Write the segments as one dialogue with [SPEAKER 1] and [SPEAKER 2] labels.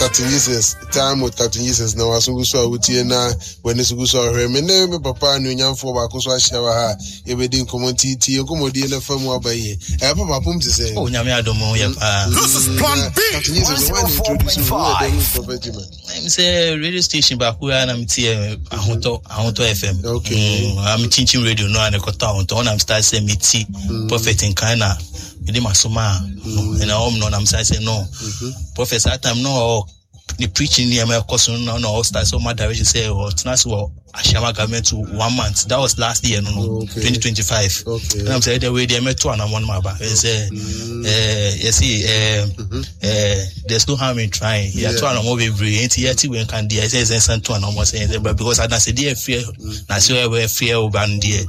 [SPEAKER 1] Captain Jesus, time with Captain Jesus. Now, as we saw with you now, when this was saw him, and then Papa knew young for Bacosa shower, you be doing community, you come with the firm by ye. I have a pump to say,
[SPEAKER 2] oh, Yamiadomo,
[SPEAKER 3] this is Plan B.
[SPEAKER 1] Captain Jesus,
[SPEAKER 2] I'm say radio station back where I'm here, Ahonto FM.
[SPEAKER 1] Okay.
[SPEAKER 2] I'm teaching radio now and I got on. I'm starting saying me tea, prophet in Kana. With him asoma, and I am not. I'm saying no. Prophet, that time no. The preaching near my cousin no start so my direction say or it's well Ashama government to 1 month. That was last year, 2025.
[SPEAKER 1] Okay.
[SPEAKER 2] And I'm saying the way they met 2 and 1 month. You see, there's no harm in trying. Yeah, 2 and 1 will be ain't yet when can the SS and 2 and 1 saying but because I said dear fear, I see where fear over dear.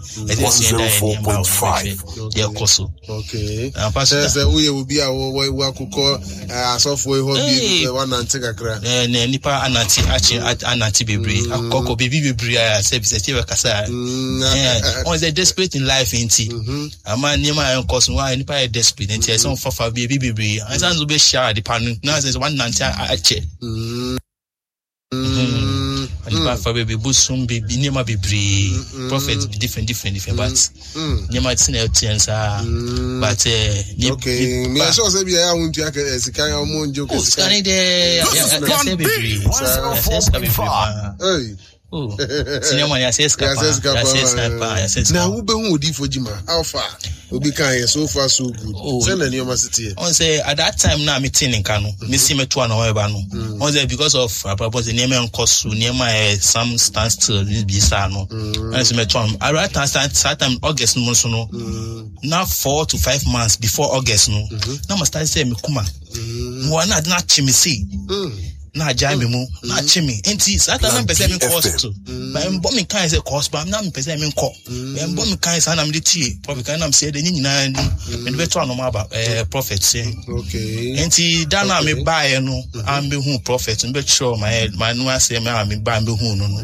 [SPEAKER 3] 104.5.
[SPEAKER 2] Yeah, Koso.
[SPEAKER 1] Okay.
[SPEAKER 2] And Pastor
[SPEAKER 1] we will be our way could call software hobby one and take a crack.
[SPEAKER 2] Nipa ananti baby. Koko baby service kasa on the desperate in life inti a man near my cause why any desperate and some for baby and sans will be share the pan now there's 190 and for baby busum baby near my baby prophets different but near my tenants but
[SPEAKER 1] okay me so say be I want to as kind of moon joke
[SPEAKER 2] scanning there
[SPEAKER 1] hey
[SPEAKER 2] oh, Sinema says
[SPEAKER 1] now who be who for Jima? How far? We be kind so far so good. Send a new city.
[SPEAKER 2] On say at that time now meeting in Kano, missing me 2 and on say because of propose the name and cost near my some stands to be sano. And so me 2 around time August no now 4 to 5 months before August no. Now must I say me kuma. Mo na chimi see. Na jami mu na chimi enti sata na pese me cost to but mbo me kan say cost but na me pese me nko mbo me kan say na me tie prophet kan na me say de nyina ni me be to anoma ba prophet say
[SPEAKER 1] okay
[SPEAKER 2] enti da na me buy no am be hu prophet me be sure my no say me am be buy be hu no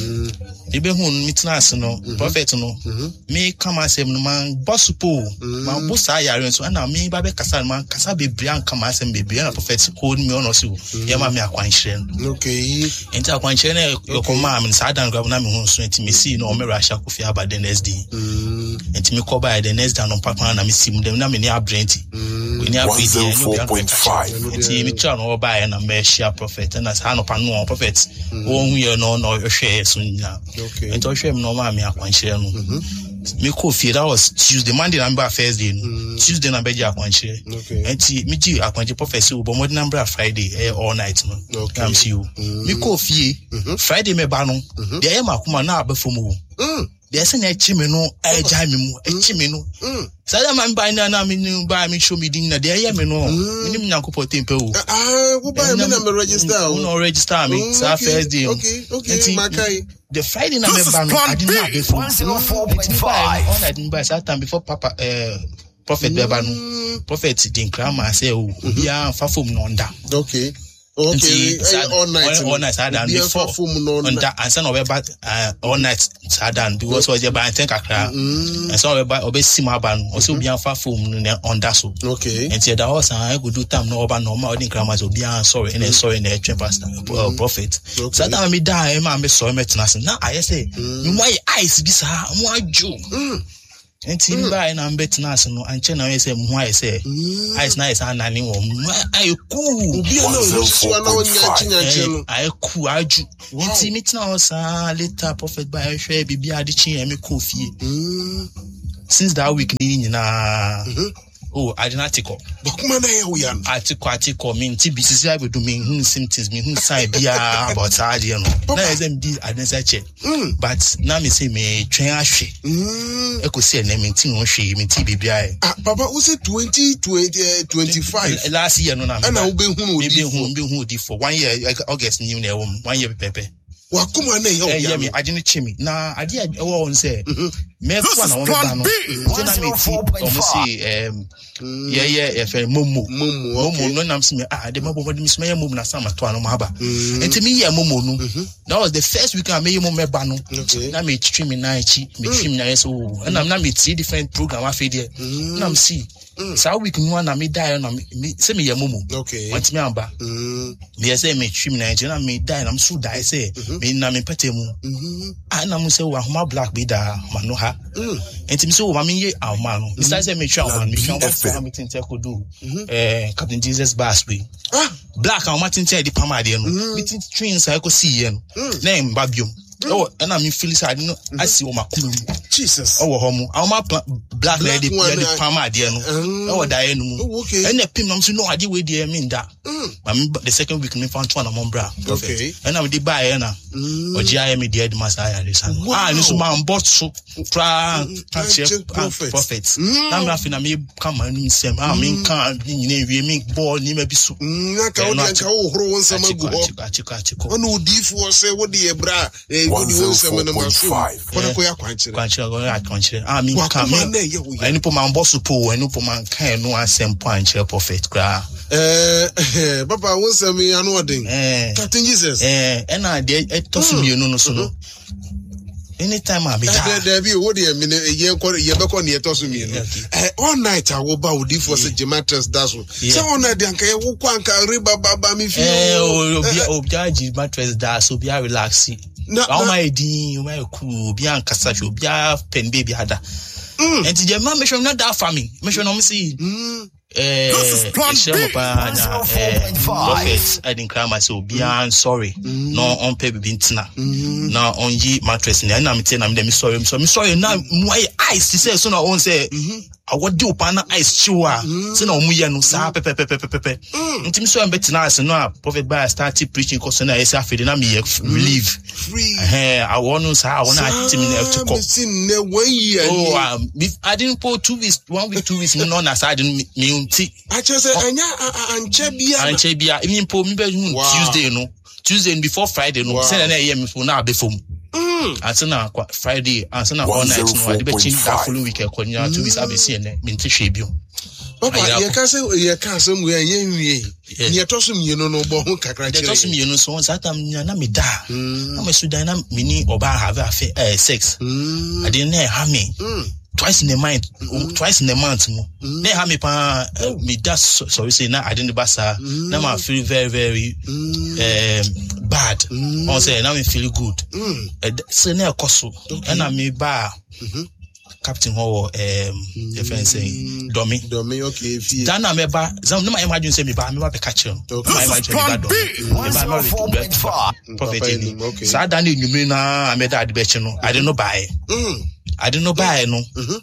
[SPEAKER 2] me be hu me tnas no prophet no me come say no man boss po man boss ayare so na me ba be kasa man kasa be bria come say be bria na prophet hold me on so ye ma me
[SPEAKER 1] okay.
[SPEAKER 2] Enti akwanche na yokoma me sa dan grab na me hu so enti me see no me rasha kofi aba the next day. Enti me call by the next day no papa na me sim dem na me ni abrenti. We ni abrenti no be 104.5. Enti me try no buy na me share prophet na sa no pa no prophet. Wo hu ye no hwe so nyina.
[SPEAKER 1] Okay.
[SPEAKER 2] Enti hwe me no ma me akwanche no. Me coffee that was Tuesday, Monday number Thursday, Tuesday number akwanche.
[SPEAKER 1] Okay.
[SPEAKER 2] Enti me ji akwanche prophet wo mod number Friday all night no.
[SPEAKER 1] Okay.
[SPEAKER 2] I'm see you. Me coffee Friday me ba no. Dey am akuma na abefo mu. Dey say na echi me no eja me mu, echi me no. Sada man ba na me ba me show me din na dey ya me no. Me nim nyankopɔ tempe wo.
[SPEAKER 1] Wo ba me na me register.
[SPEAKER 2] Wo no register me sa first day.
[SPEAKER 1] Okay, Makai.
[SPEAKER 2] The Friday na me ba no, I didn't have before.
[SPEAKER 3] 104.5.
[SPEAKER 2] On I didn't buy that time before Papa Prophet Beba no. Prophet din krama say o bia fa fom no onda.
[SPEAKER 1] Okay. Okay, all night
[SPEAKER 2] Sadan before on that and son of all night Sadan because was your by think akra and so obe sima ban also be an far on that so
[SPEAKER 1] okay
[SPEAKER 2] and that was I go do time no over normal in grammar so be sorry and sorry in the pastor prophet so that me die man be sorry metinase now I say you my eyes be sa mo aju enti ba na mbetina no anche na we say mu I say eyes na is anani wo I cool
[SPEAKER 1] bi no so na wonya chinyanche no
[SPEAKER 2] I cool aju enti mitina o sa later prophet ba hwe bibia ade chi me ko fie since that week ni nyina oh I didn't article
[SPEAKER 1] but kuma na ye yan
[SPEAKER 2] article mean TBC I will do me symptoms me sign bia about ade no na SMD I didn't check but now me say me twen ahwe eko say na me tin hwe me TBBI
[SPEAKER 1] papa who say 2025
[SPEAKER 2] last year no na
[SPEAKER 1] na wo be
[SPEAKER 2] hu odi for 1 year August new na 1 year pepe
[SPEAKER 1] wa kuma na ye
[SPEAKER 2] me agene chimi na ade e wo on say me kwa na won ba no so na me ti omo say momo no nam se me de mabo mo de me momo na sama to ano ma ba enti me ye momo no that was the first week I me momo ba no na me stream na echi me stream na so na me three different program afi there na me see so week no na me die na me say me ye momo want me amba me say me stream na echi na me die na me so die say me na me pete mu na me say wa homa black be da ma no ha enti me say o ma me ye awma no me say me twa awma me twa meeting te ko do Captain Jesus Bass we black and Martin tell the pama de no meeting trains I go see ye no na em babiom and I feel sad no I see o makunu
[SPEAKER 1] Jesus
[SPEAKER 2] homo awma black lady the pama de no die no and the pim no so no ade we de mean that the second week me found one among bra okay and I dey buy na ogia me de masaya this no so man bought so prophets na me afina me come anu nsem me kan nyina wie me ball ni ma bi so
[SPEAKER 1] na ka odi anka wo horo won sama gu ho ono odifo se wo de bra odi won sama na maso kono ko ya kwankire me kan me eni po man boss po eni po man kan no asem kwankire prophet kra papa won sama anu odin Captain Jesus
[SPEAKER 2] na de etosumi no so no anytime I be
[SPEAKER 1] there be what dey mean ye be ko ne etosumi no all night I wo ba odi for say Gematrix daso say all night anka ye wo kwanka riba baba me fi
[SPEAKER 2] obiaji Gematrix daso bia relax how my din my cool bia ankasa hwe bia pen baby ada and the man me show not that for me me show no me see prophet I didn't cry myself beyond sorry no on pay bintina now on ye mattress na me tell am dem sorry now my eyes say so na on say I what do pana ice chiwa say na omu ye no sa pepe ntimi so am betina as no prophet by start preaching cause na yes afede na me relieve
[SPEAKER 1] free
[SPEAKER 2] I want to say I want to to come
[SPEAKER 1] 1 year
[SPEAKER 2] I didn't put 2 weeks 1 week 2 weeks no na side me
[SPEAKER 1] I just say
[SPEAKER 2] anche bia even po me be Tuesday before Friday no say na hear me for na be fom asena Friday asena all night no I be change that following week konya 2 weeks abesi ne me ntihwe bio
[SPEAKER 1] papa ye ka say mu ye ni etosum ye no bo ho kakra kire
[SPEAKER 2] etosum ye no so satam na me da na me sudan na me ni oba have sex I didn't have me twice in a month mo na ha me pa me that sorry say na I didn't basa na ma feel very very bad on say now me feel good say na ekoso na me ba Captain Ho defense Domi
[SPEAKER 1] okay
[SPEAKER 2] dan na me ba zam na my imagine say me ba be catch you my imagine me ba Domi prophet okay sa dan nyumre na me da de be chi no I didn't buy no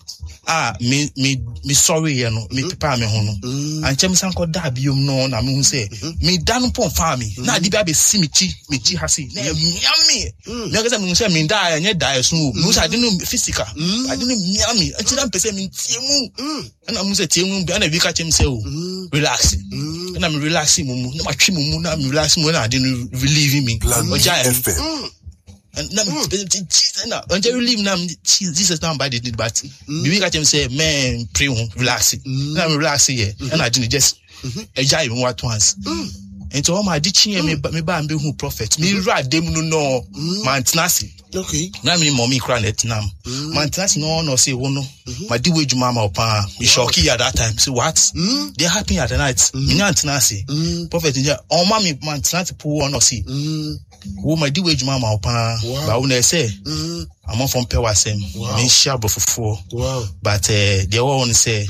[SPEAKER 2] me sorry you know me papa me ho no anchem san ko da biom no na me hu say me dan pon fa me na di bia be si me chi ha si na miami me ga say me say me da anya da so no say I didn't physical I didn't miami until am pese me tie mu na me say tie mu bia na bi ka chem say relax na me relax mu na ma twi mu na me relax mu na didn't relieve me oja and until you leave now Jesus now by the but we got him say man pray relax now me relax here and I didn't just enjoy me what once and all my teaching me ba be who prophet me rad dem no mantenasi
[SPEAKER 1] okay
[SPEAKER 2] na me mommy cry net nam mantenasi no say wo no my di we juma ma opa me shocky at that time say what they happy at the night me mantenasi prophet on ma me mantenasi po no see wo ma di we juma ma opa ba wo na say I'm from Pewasem me share bofofo but they all say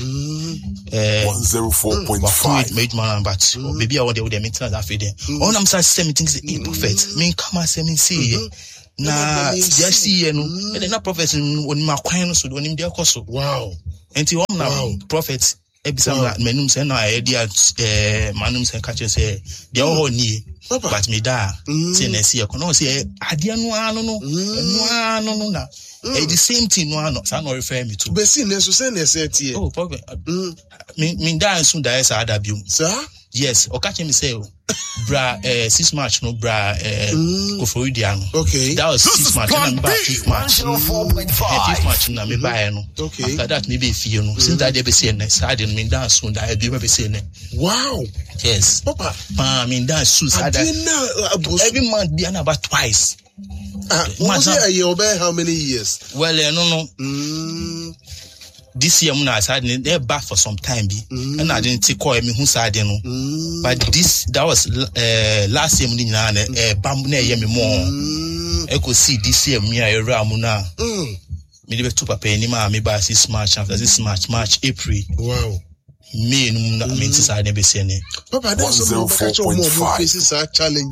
[SPEAKER 3] 104.5
[SPEAKER 2] made man but baby I want they meeting that feed on am say me think say prophet me come and say me see na just see no and na prophet on my kwan so on him dey koso
[SPEAKER 1] wow
[SPEAKER 2] enti on na prophet ebisam manum say na idea manum say catch say they all ni but me da say na see e kono say ade no ano na the same thing no ano say no refer me to
[SPEAKER 1] be see na so say na say tie
[SPEAKER 2] oh prophet me da so da say adabium
[SPEAKER 1] sir
[SPEAKER 2] Yes, or catch him say, bra, 6 March, no bra, Koforidiano.
[SPEAKER 1] Okay.
[SPEAKER 2] That was 6 March, and I'm back 5th March. 5th March, and I'm buy no.
[SPEAKER 1] Okay.
[SPEAKER 2] After that, maybe if you know, since I did be saying next, I didn't mean dance soon, I be saying.
[SPEAKER 1] Wow.
[SPEAKER 2] Yes.
[SPEAKER 1] Papa.
[SPEAKER 2] I mean dance soon. Every month, be about twice.
[SPEAKER 1] Was it a year over how many years?
[SPEAKER 2] Well, no. This year, I had they're back for some time, and I didn't take call me who said no. But that was last year, bamboo near me more. I could see this year, me, I ramuna. Me never took a penny, me by 6 March after this March, April.
[SPEAKER 1] Wow.
[SPEAKER 2] Me, I mean, since I never seen it.
[SPEAKER 1] Papa, that's more faces are challenge.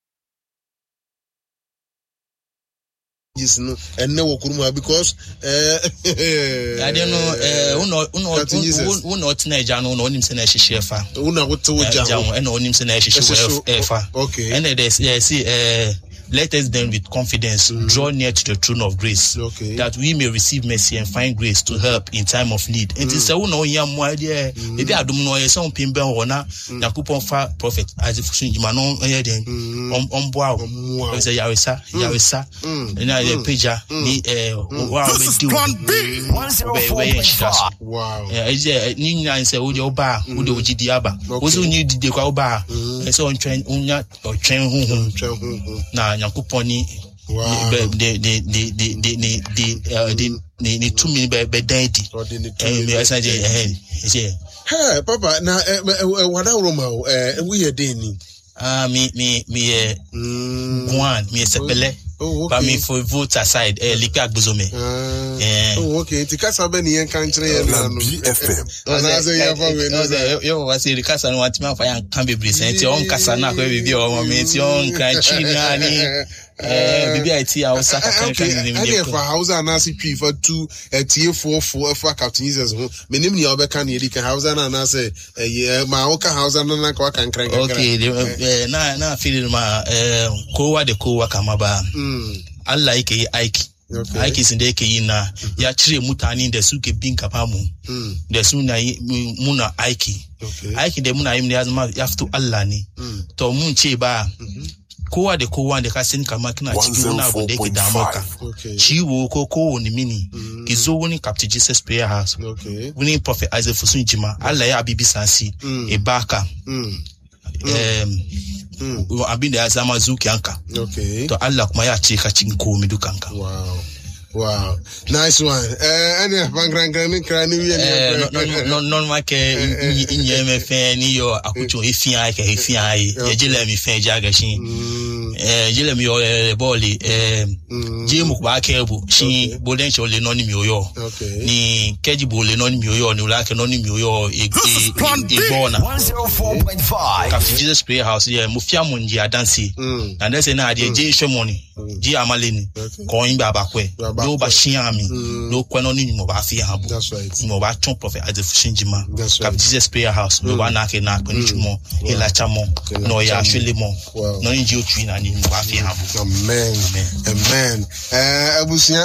[SPEAKER 1] And no because
[SPEAKER 2] I don't know who not teenager no him say na hihyefa
[SPEAKER 1] una what to
[SPEAKER 2] jam and him say na hihyefa
[SPEAKER 1] okay
[SPEAKER 2] and they see let us then with confidence draw near to the throne of grace, that we may receive mercy and find grace to help in time of need. And it's a no yam idea. Maybe I don't know some pimbe or na Yakupon fa prophet as if Jimano then on bow. Say Yarisa, and I pager
[SPEAKER 1] wow.
[SPEAKER 2] Nina and say Udio Ba, Udo Gidiaba. Also need the Kauba, and so on train unya or train na Yakuponi.
[SPEAKER 1] Wow.
[SPEAKER 2] The 2 minutes by daddy.
[SPEAKER 1] Hey, Papa, now what I Roma, we are Denny.
[SPEAKER 2] Me, Guan, me Sepele. But me for vote aside, Lika Buzome.
[SPEAKER 1] Okay, to cast up any country
[SPEAKER 3] BFM.
[SPEAKER 2] You was the cast and what me for young can be breeze, and your own Casana, where we be or meet your own Cranchini. Maybe I see our second
[SPEAKER 1] for house and Nasi Tree for 2 tier 4 for Captain Jesus. Minimum Yobecan, you can house and I say, my Oka house and I can crank.
[SPEAKER 2] Okay, now feeling my Kowa the Kowa Kamaba. I like Ike. Ike is in the Kaina. Yachre Mutani, the Suke Binkapamu. The Suna Muna Ike. Ike the Muna, you have to Alani. To Muncheba. Kowa the Kowa the Cassin Kamakina Chikuna Bodeki Damoka. Chiwo Koko on the mini. Kizo winning Captain Jesus Prayer House. Winning Prophet Isaac Fusunjima. Alaya Bibi Sansi. A Baka. I've been there as Amazuki Anka.
[SPEAKER 1] Okay.
[SPEAKER 2] To Allah Maya Chika Chinko Midukanka.
[SPEAKER 1] Wow. Nice one. Any
[SPEAKER 2] non make in YMFN, your Akucho, Ifia, Jelemy Fajagashin, Jelemy or Bolly, Jim Bakebu, she Bodential Lenonimio, Ni Kejibu Lenonimio, Nulak Anonimio, Ibona
[SPEAKER 3] 104.5.
[SPEAKER 2] Captain Jesus Prayer House, Mufiamunji Adansi, and that's an idea, J. Shomoni, G. Amalini, going Babakwe. No Bashiami, no Quanoni Mobafi Habu.
[SPEAKER 1] That's right.
[SPEAKER 2] Mobaton Prophet at the Fushinjima.
[SPEAKER 1] That's right.
[SPEAKER 2] Jesus Prayer House, no oneake na Konichumo, Elachamo, no ya Shilimo, no in Jotrin and in Mobafi Habu.
[SPEAKER 1] Amen. Abusia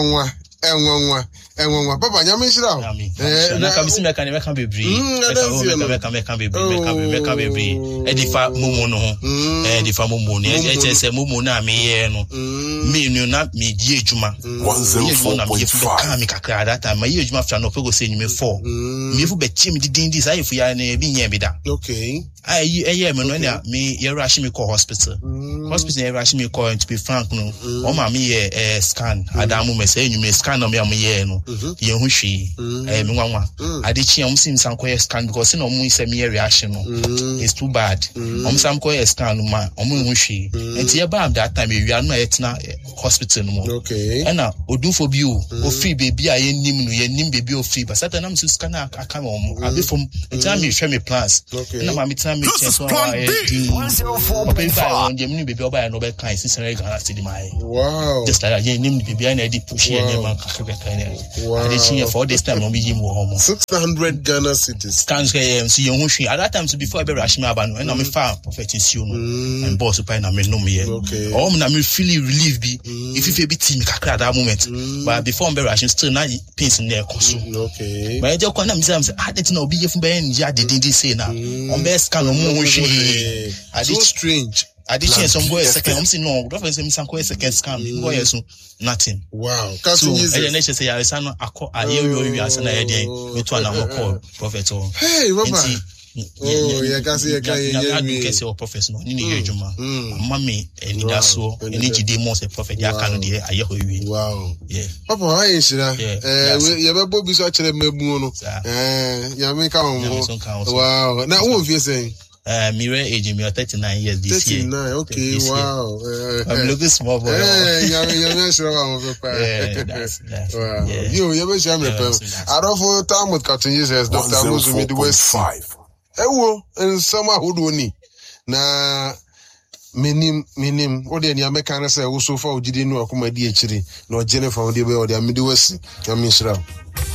[SPEAKER 1] Enwa Papa nyame shira
[SPEAKER 2] na kamisi meka ne be bri meka be bri edifa mumu no edifa mumu ne echese mumu na me no me nu na me die adwuma
[SPEAKER 3] 104.5
[SPEAKER 2] me kakra that time me adwuma fa no pego se nyime 4 me fu be chim didindi sai fu ya na bi nya bi da
[SPEAKER 1] okay
[SPEAKER 2] me no na me ye rush me call hospital ye rush me call to be frank no o ma me ye scan adamu me say nyime scan no me am ye no ye hu hwi me nwanwa adichi am sim san ko scan because no mu say me reaction no it's too bad am sam ko scan ma am hu hwi enti ye ba that time we are no etna hospital no
[SPEAKER 1] okay
[SPEAKER 2] na odufo bi o free baby a ye nim no ye nim baby o free but satan am scan aka mo abi from enti me hwe me plans na ma me tena me chance so I baby oba no be kind since I got to the my
[SPEAKER 1] wow
[SPEAKER 2] just like ye nim baby na dey push ye man kakra kind I did change for this time. We give more
[SPEAKER 1] 600 Ghana cities.
[SPEAKER 2] Can't see you. At that time, so before I be rushing my band, and I'm a fan prophet in Sion and boss upon a men no me.
[SPEAKER 1] Okay.
[SPEAKER 2] Oh, I'm feeling relief be if you be team at that moment. But before I'm rushing, still not pins in there.
[SPEAKER 1] Okay.
[SPEAKER 2] But I just want to say, I didn't know be if Ben didn't say now. On best can
[SPEAKER 1] so strange.
[SPEAKER 2] I did change some boys second. I'm saying no. Don't say some boys second scam. Boys nothing.
[SPEAKER 1] Wow.
[SPEAKER 2] So I just say I say I call I you as an idea. Me to an call prophet.
[SPEAKER 1] Hey, Baba. Oh, yeah, can see
[SPEAKER 2] I do get your prophet no. Ni ye juma. Mama and that's so. Any jide mo say prophet. Ya can dey aye ho wi. Wow. Yeah.
[SPEAKER 1] Papa, how is that? You be bobi so akere mebu no. Ya me ka on. Wow. Now who you saying?
[SPEAKER 2] Mire age me 39 years this year.
[SPEAKER 1] 39, okay, wow.
[SPEAKER 2] I'm looking small boy.
[SPEAKER 1] Yeah, sure I'm
[SPEAKER 2] that's
[SPEAKER 1] wow. You be sure me pe. I don't for time with Captain Jesus Dr. Musumi the West 5. Ewo en sama hodo ni. Na minim o de ni ameka na say wo so fa ogide nu akoma di akiri na o Jennifer o de be o de amidi wasi ya mi shira.